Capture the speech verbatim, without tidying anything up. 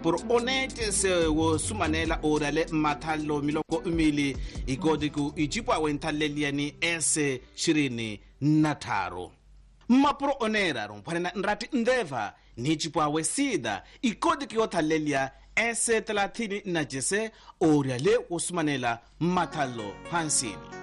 por onete se wo sumanela orale matalo miloko umili igodiku ijipwa wentaleliani ese shirini nataro mapro onera rompana nrati ndeva nijipwa wesida igodiku yotalelia ese talatini najese orale wo sumanela matalo hansini